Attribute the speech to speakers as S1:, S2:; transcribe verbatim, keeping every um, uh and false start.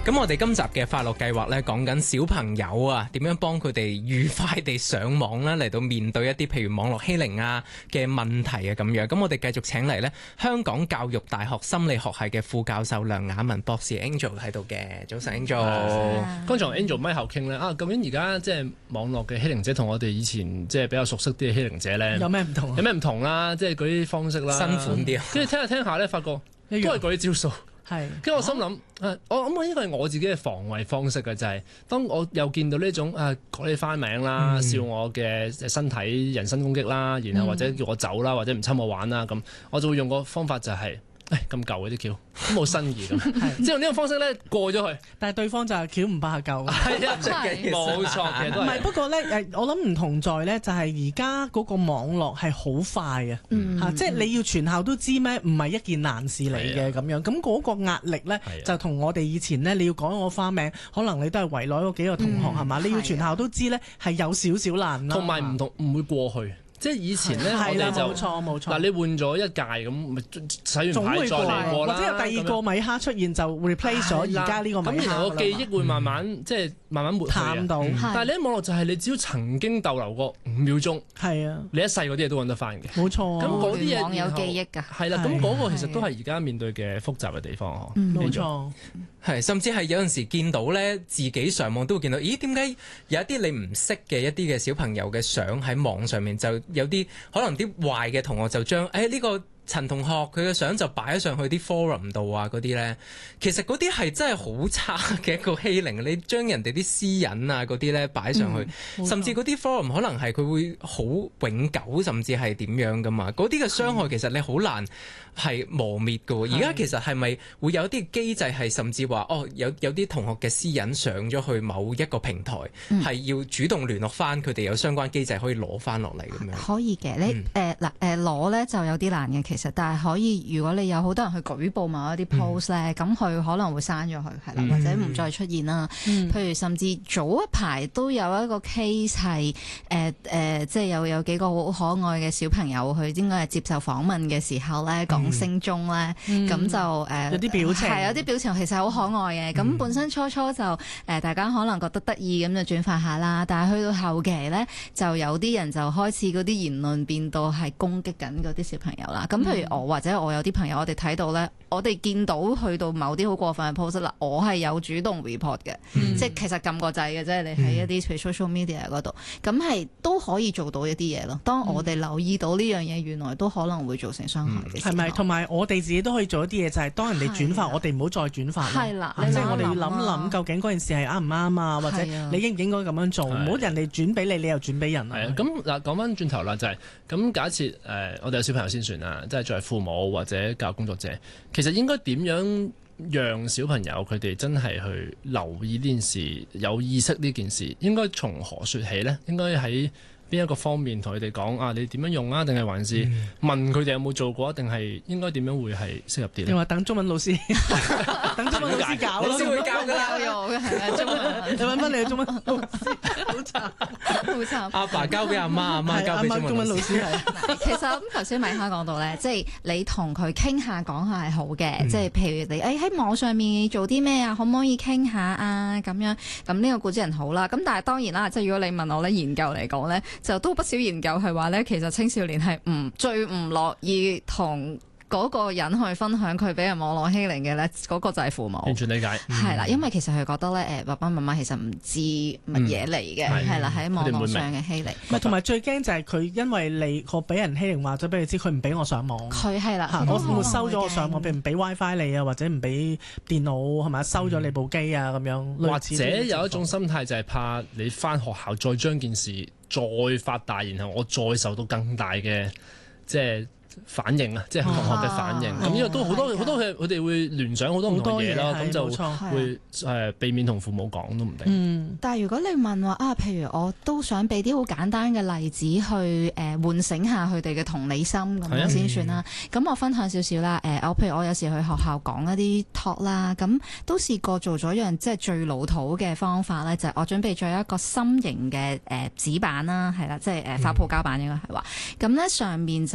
S1: 咁我哋今集嘅快樂計劃咧，講緊小朋友啊，點樣幫佢哋愉快地上網啦，嚟到面對一啲譬如網絡欺凌啊嘅問題啊咁樣。咁我哋繼續請嚟咧香港教育大學心理學系嘅副教授梁雅文博士 Angel 喺度嘅。早晨 Angel。
S2: 剛才 Angel 咪後傾咧啊，究竟而家即係網絡嘅欺凌者同我哋以前即係比較熟悉啲嘅欺凌者咧，
S3: 有咩唔同？
S2: 有咩唔同啦？即係嗰啲方式啦，
S1: 新款啲。
S2: 跟住聽下聽下咧，發覺都係嗰啲招數。
S3: 係，
S2: 跟住我心諗，誒，我諗我呢個係我自己嘅防衛方式嘅，就係、是、當我又見到呢種誒改你花名啦、嗯、笑我嘅身體人身攻擊啦，然後或者叫我走啦，或者唔侵我玩啦，咁我就會用個方法就係、是。誒咁舊嗰啲橋都冇新意咁，即係用呢個方式咧過咗去，
S3: 但係對方就係橋唔怕舊，
S2: 係啊，冇錯嘅都係。
S3: 唔係不過咧誒，我諗唔同在咧，就係而家嗰個網絡係好快啊，嚇，即係你要全校都知咩？唔係一件難事嚟嘅咁樣。咁嗰個壓力咧就同我哋以前咧，你要講我花名，可能你都係圍內嗰幾個同學係嘛？你要全校都知咧，係有少少難啦。
S2: 同埋唔同唔會過去。即係以前咧，我哋就
S3: 冇錯冇錯。
S2: 嗱，你換咗一屆咁，咪洗完牌再嚟過啦。
S3: 或者有第二個米哈出現就 replace 咗而家呢個米哈。
S2: 咁然後個記憶會慢慢即係慢慢抹去啊。
S3: 到，
S2: 但係你喺網絡就係你只要曾經逗留過五秒鐘，係啊，你一世嗰啲嘢都揾得翻嘅。冇錯。咁嗰啲嘢
S4: 網友記憶㗎。
S2: 係啦，咁嗰個其實都係而家面對嘅複雜嘅地方呵。
S3: 冇錯。
S1: 係，甚至係有陣時見到咧，自己上網都會見到，咦？點解有一啲你唔識嘅一啲嘅小朋友嘅相喺網上面，就有啲可能啲壞嘅同學就將誒呢個陳同學佢嘅相就擺咗上去啲 forum 度啊嗰啲咧，其實嗰啲係真係好差嘅一個欺凌。你將人哋啲私隱啊嗰啲咧擺上去，嗯、甚至嗰啲 forum 可能係佢會好永久，甚至係點樣噶嘛？嗰啲嘅傷害其實你好難係磨滅㗎喎。而家其實係咪會有啲機制係甚至話哦有有啲同學嘅私隱上咗去某一個平台，係、嗯、要主動聯絡翻佢哋，有相關機制可以攞翻落嚟咁樣？
S4: 可以嘅，你誒嗱誒攞咧就有啲難嘅，其實但係可以，如果你有好多人去舉報某一啲 post 咧、嗯，咁佢可能會刪咗佢，係啦、嗯，或者唔再出現啦。嗯、譬如甚至早一排都有一個 case 係誒誒，即係有有幾個好可愛嘅小朋友，佢應該係接受訪問嘅時候咧講聲中咧，咁、嗯、就誒、呃、
S3: 有啲表情，
S4: 係有啲表情其實好可愛嘅。咁、嗯、本身初初就誒、呃、大家可能覺得得意咁就轉發下啦，但係去到後期咧，就有啲人就開始嗰啲言論變到係攻擊緊嗰啲小朋友啦。咁譬如我或者我有啲朋友，我哋睇到咧，我哋見到去到某啲好過分嘅 post 啦，我係有主動 report 嘅，嗯、即係其實撳個掣嘅啫。你喺一啲譬如 social media 嗰度，咁係都可以做到一啲嘢咯。當我哋留意到呢樣嘢，原來都可能會造成傷害嘅時候，係咪？
S3: 同埋我哋自己都可以做一啲嘢，就係、是、當人哋轉發，我哋唔好再轉發。係啦，即係我哋要諗諗究竟嗰件事係啱唔啱啊，或者你應唔應該咁樣做？唔好人哋轉俾你，你又轉俾人啊。
S2: 係啊，咁嗱講翻轉頭啦，就係、是、咁假設誒、呃，我哋有小朋友先算啦，即係作為父母或者教育工作者，其實應該點樣讓小朋友佢哋真係去留意呢件事，有意識呢件事，應該從何說起呢？應該喺邊一個方面同佢哋講啊？你點樣用啊？定係還是問佢哋有冇做過？定係應該點樣會係適合啲咧？
S3: 你話等中文老師，等中文老師教咯，
S1: 老師會教㗎啦。
S4: 係啊，中文
S3: 你揾翻你嘅中文老師，好慘，
S4: 好慘。
S1: 阿爸交俾阿媽，阿媽交俾中文老師。
S4: 其實咁頭先米哈講到咧，即係你同佢傾下講下係好嘅，即係譬如你誒喺網上面做啲咩啊？可唔可以傾下啊？咁樣咁呢個固之人好啦。咁但係當然啦，即係如果你問我咧，研究嚟講咧。就都不少研究係話咧，其實青少年係唔最唔樂意同嗰個人去分享佢俾人網絡欺凌嘅咧，嗰、嗰個就係父母。
S2: 完全理解。
S4: 係啦、嗯，因為其實佢覺得咧，誒爸爸媽媽其實唔知乜嘢嚟嘅，係啦、嗯，喺網絡上嘅欺凌。
S3: 唔係，同埋最驚就係佢因為你個俾人欺凌，話咗俾你知，佢唔俾我上網。
S4: 佢係啦，
S3: 我沒收咗我上網，譬如唔俾 WiFi 你啊，或者唔俾電腦係咪收咗你部機啊咁樣。
S2: 或者有一種心態就係怕你翻學校再將件事再發大，然後我再受到更大嘅即係反應啊，即係同學嘅反應。咁呢個都好多好多佢佢哋會聯想好多唔同嘢啦，咁就會誒避免同父母講都唔定。
S4: 嗯，但係如果你問話啊，譬如我都想俾啲好簡單嘅例子去誒喚醒下佢哋嘅同理心咁樣先算啦。咁我分享少少啦。誒，我譬如我有時去學校講一啲 talk 啦，咁都試過做咗一樣即係最老土嘅方法咧，就係我準備咗一個心形嘅誒紙板啦，係啦，即係誒發泡膠板應該係話，咁咧上面就